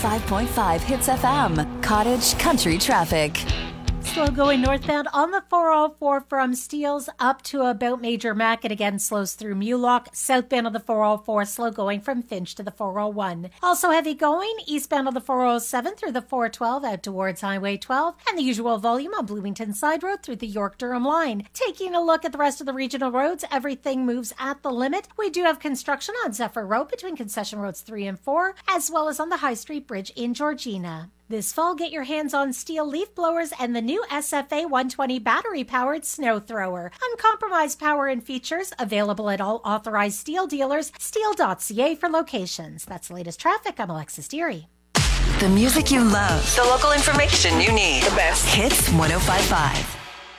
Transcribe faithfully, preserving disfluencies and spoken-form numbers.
five point five Hits F M. Cottage Country Traffic. Slow going northbound on the four oh four from Steeles up to about Major Mac. It again slows through Mulock. Southbound of the four oh four, slow going from Finch to the four oh one. Also heavy going eastbound of the four oh seven through the four twelve out towards Highway twelve. And the usual volume on Bloomington Side Road through the York-Durham line. Taking a look at the rest of the regional roads, everything moves at the limit. We do have construction on Zephyr Road between Concession Roads three and four, as well as on the High Street Bridge in Georgina. This fall, get your hands on Steel leaf blowers and the new S F A one twenty battery-powered snow thrower. Uncompromised power and features, available at all authorized Steel dealers. Steel dot C A for locations. That's the latest traffic. I'm Alexis Deary. The music you love. The local information you need. The best. Hits one oh five point five.